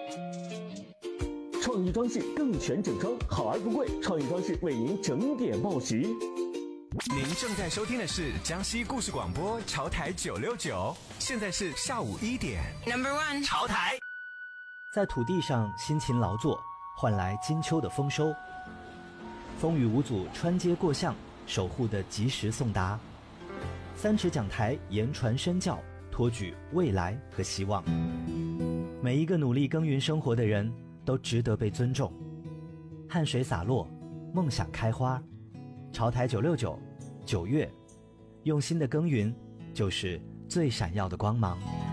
创意装饰更全整装，好而不贵。创意装饰为您整点报时。 您正在收听的是江西故事广播潮台969，现在是下午1点。 Number one， 潮台。 在土地上辛勤劳作，换来金秋的丰收。风雨无阻穿街过巷，守护的及时送达。三尺讲台言传身教，托举未来和希望。每一个努力耕耘生活的人都值得被尊重。汗水洒落，梦想开花。潮台969，9月，用心的耕耘就是最闪耀的光芒。